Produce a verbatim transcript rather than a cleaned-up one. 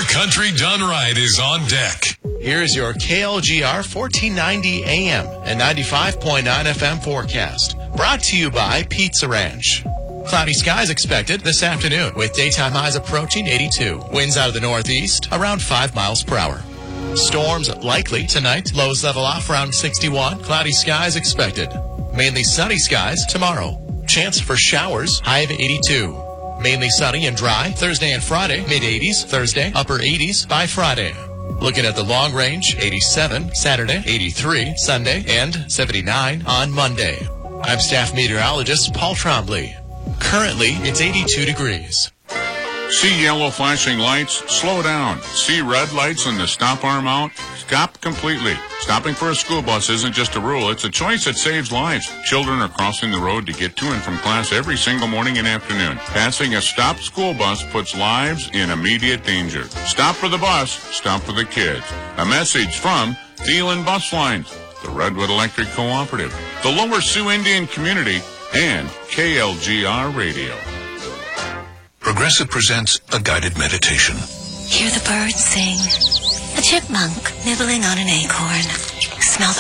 More country done right is on deck. Here's your K L G R fourteen ninety A M and ninety-five point nine F M forecast. Brought to you by Pizza Ranch. Cloudy skies expected this afternoon with daytime highs approaching eighty-two. Winds out of the northeast around five miles per hour. Storms likely tonight. Lows level off around sixty-one. Cloudy skies expected. Mainly sunny skies tomorrow. Chance for showers. High of eighty-two. Mainly sunny and dry Thursday and Friday. Mid eighties. Thursday. Upper eighties by Friday. Looking at the long range. eighty-seven. Saturday. eighty-three. Sunday. And seventy-nine on Monday. I'm staff meteorologist Paul Trombley. Currently, it's eighty-two degrees. See yellow flashing lights? Slow down. See red lights and the stop arm out? Stop completely. Stopping for a school bus isn't just a rule. It's a choice that saves lives. Children are crossing the road to get to and from class every single morning and afternoon. Passing a stopped school bus puts lives in immediate danger. Stop for the bus. Stop for the kids. A message from Thielen Bus Lines, the Redwood Electric Cooperative, the Lower Sioux Indian Community, and K L G R Radio. Progressive presents a guided meditation. Hear the birds sing. A chipmunk nibbling on an acorn.